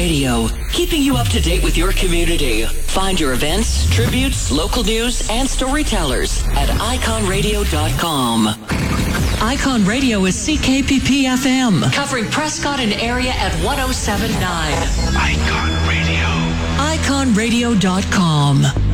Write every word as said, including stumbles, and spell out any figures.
Radio, keeping you up to date with your community. Find your events, tributes, local news, and storytellers at icon radio dot com. Icon Radio is C K P P F M, covering Prescott and area at one oh seven point nine. Icon Radio. icon radio dot com.